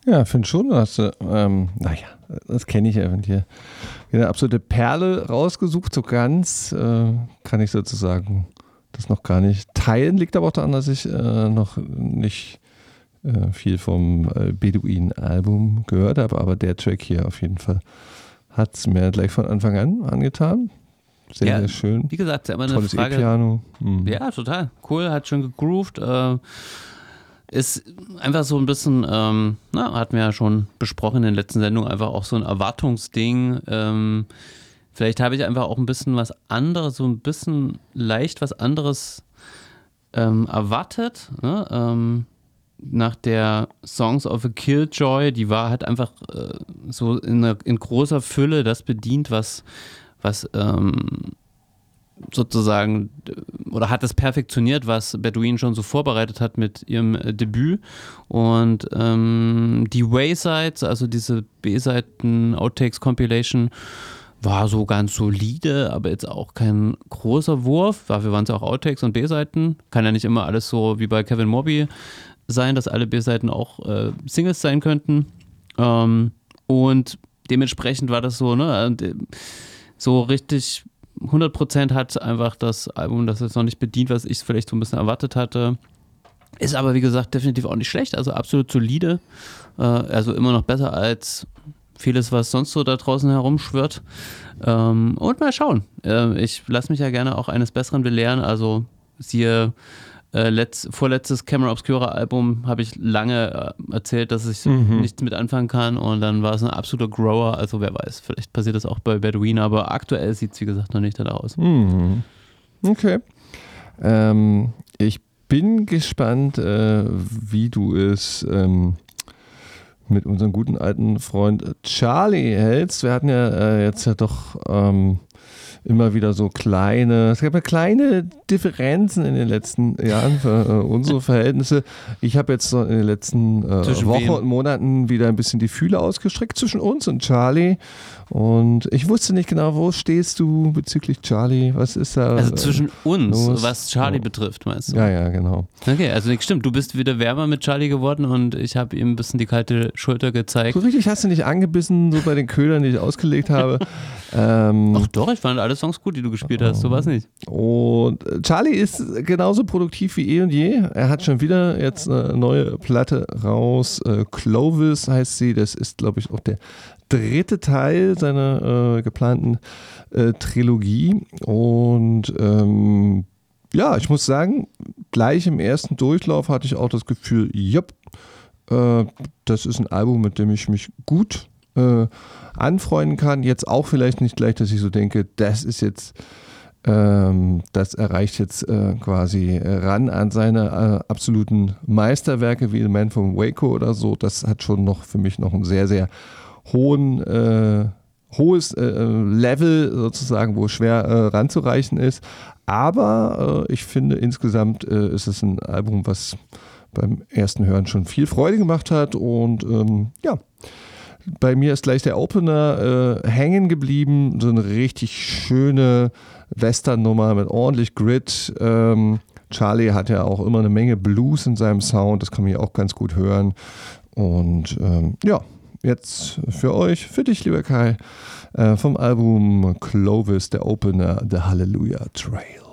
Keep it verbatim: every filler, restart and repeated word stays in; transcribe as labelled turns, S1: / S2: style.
S1: Ja, finde schon, dass du, ähm, naja, das kenne ich ja von dir. Eine absolute Perle rausgesucht, so ganz äh, kann ich sozusagen das noch gar nicht teilen. Liegt aber auch daran, dass ich äh, noch nicht äh, viel vom äh, Beduin-Album gehört habe, aber der Track hier auf jeden Fall hat es mir gleich von Anfang an angetan. Sehr,
S2: ja,
S1: sehr schön.
S2: Wie gesagt, ist ja immer eine
S1: Tolles
S2: Frage.
S1: E-Piano. Mhm.
S2: Ja, total. Cool, hat schön gegroovt. Äh, ist einfach so ein bisschen, ähm, na, hatten wir ja schon besprochen in den letzten Sendungen, einfach auch so ein Erwartungsding. Ähm, vielleicht habe ich einfach auch ein bisschen was anderes, so ein bisschen leicht was anderes ähm, erwartet. Ne? Ähm, nach der Songs of a Killjoy, die war halt einfach äh, so in, einer, in großer Fülle das bedient, was, was ähm, sozusagen, oder hat es perfektioniert, was Beduin schon so vorbereitet hat mit ihrem äh, Debüt. Und ähm, die Waysides, also diese B-Seiten Outtakes Compilation, war so ganz solide, aber jetzt auch kein großer Wurf. Dafür waren es auch Outtakes und B-Seiten. Kann ja nicht immer alles so wie bei Kevin Morby sein, dass alle B-Seiten auch äh, Singles sein könnten. Ähm, und dementsprechend war das so, ne, und, äh, so richtig hundert Prozent hat einfach das Album, das jetzt noch nicht bedient, was ich vielleicht so ein bisschen erwartet hatte. Ist aber, wie gesagt, definitiv auch nicht schlecht, also absolut solide. Äh, also immer noch besser als vieles, was sonst so da draußen herumschwirrt. Ähm, und mal schauen. Äh, ich lasse mich ja gerne auch eines Besseren belehren. Also siehe äh, letzt, vorletztes Camera Obscura Album habe ich lange äh, erzählt, dass ich mhm. nichts mit anfangen kann, und dann war es ein absoluter Grower. Also wer weiß, vielleicht passiert das auch bei Beduin, aber aktuell sieht es, wie gesagt, noch nicht danach aus.
S1: Mhm. Okay. Ähm, ich bin gespannt, äh, wie du es ähm, mit unserem guten alten Freund Charlie hältst. Wir hatten ja äh, jetzt ja doch ähm, immer wieder so kleine, es gab ja kleine Differenzen in den letzten Jahren für äh, unsere Verhältnisse. Ich habe jetzt so in den letzten äh, Wochen wem? und Monaten wieder ein bisschen die Fühler ausgestreckt zwischen uns und Charlie. Und ich wusste nicht genau, wo stehst du bezüglich Charlie? Was ist da?
S2: Also zwischen uns,
S1: los?
S2: was Charlie
S1: oh.
S2: betrifft, meinst du?
S1: Ja, ja, genau.
S2: Okay, also stimmt, du bist wieder wärmer mit Charlie geworden und ich habe ihm ein bisschen die kalte Schulter gezeigt.
S1: So richtig hast du nicht angebissen, so bei den Ködern, die ich ausgelegt habe. ähm,
S2: Ach doch, ich fand alle Songs gut, die du gespielt hast, so war es nicht.
S1: Und Charlie ist genauso produktiv wie eh und je. Er hat schon wieder jetzt eine neue Platte raus. Clovis heißt sie. Das ist, glaube ich, auch der dritte Teil seiner äh, geplanten äh, Trilogie. Und ähm, ja, ich muss sagen, gleich im ersten Durchlauf hatte ich auch das Gefühl, jupp, äh, das ist ein Album, mit dem ich mich gut äh, anfreunden kann. Jetzt auch vielleicht nicht gleich, dass ich so denke, das ist jetzt ähm, das erreicht jetzt äh, quasi ran an seine äh, absoluten Meisterwerke wie The Man from Waco oder so. Das hat schon noch für mich noch einen sehr, sehr hohen äh, hohes äh, Level sozusagen, wo schwer äh, ranzureichen ist. Aber äh, ich finde insgesamt äh, ist es ein Album, was beim ersten Hören schon viel Freude gemacht hat. Und ähm, ja, bei mir ist gleich der Opener äh, hängen geblieben. So eine richtig schöne Western-Nummer mit ordentlich Grit. Ähm, Charlie hat ja auch immer eine Menge Blues in seinem Sound. Das kann man ja auch ganz gut hören. Und ähm, ja, jetzt für euch, für dich, lieber Kai, äh, vom Album Clovis, der Opener, The Hallelujah Trail.